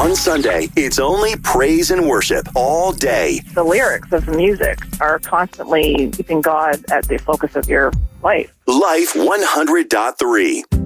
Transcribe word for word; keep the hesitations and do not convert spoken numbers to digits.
On Sunday, it's only praise and worship all day. The lyrics of the music are constantly keeping God at the focus of your life. Life one hundred point three.